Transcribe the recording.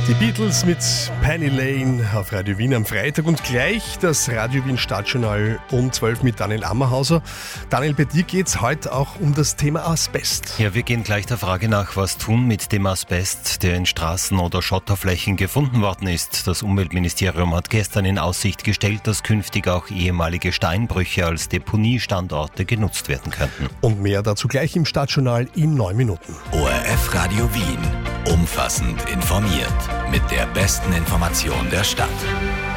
Die Beatles mit Penny Lane auf Radio Wien am Freitag und gleich das Radio Wien Stadtjournal um 12 mit Daniel Ammerhauser. Daniel, bei dir geht es heute auch um das Thema Asbest. Ja, wir gehen gleich der Frage nach, was tun mit dem Asbest, der in Straßen oder Schotterflächen gefunden worden ist. Das Umweltministerium hat gestern in Aussicht gestellt, dass künftig auch ehemalige Steinbrüche als Deponiestandorte genutzt werden könnten. Und mehr dazu gleich im Stadtjournal in 9 Minuten. ORF Radio Wien. Umfassend informiert. Mit der besten Information der Stadt.